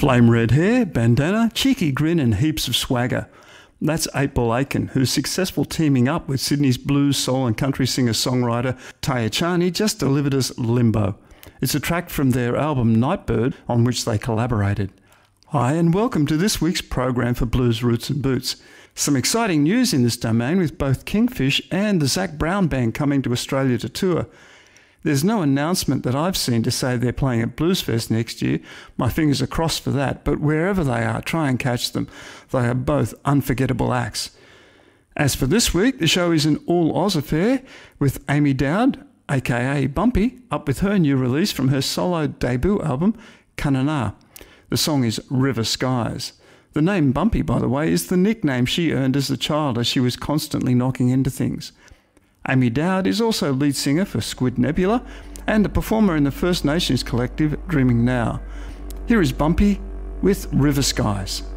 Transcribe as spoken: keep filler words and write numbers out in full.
Flame red hair, bandana, cheeky grin and heaps of swagger. That's eight Ball Aiken, whose successful teaming up with Sydney's blues, soul and country singer-songwriter Taya Chani just delivered us Limbo. It's a track from their album Nightbird, on which they collaborated. Hi and welcome to this week's program for Blues Roots and Boots. Some exciting news in this domain with both Kingfish and the Zac Brown Band coming to Australia to tour. There's no announcement that I've seen to say they're playing at Bluesfest next year. My fingers are crossed for that, but wherever they are, try and catch them. They are both unforgettable acts. As for this week, the show is an all-Oz affair with Amy Dowd, aka Bumpy, up with her new release from her solo debut album, Kanana. The song is River Skies. The name Bumpy, by the way, is the nickname she earned as a child as she was constantly knocking into things. Amy Dowd is also lead singer for Squid Nebula and a performer in the First Nations collective Dreaming Now. Here is Bumpy with River Skies.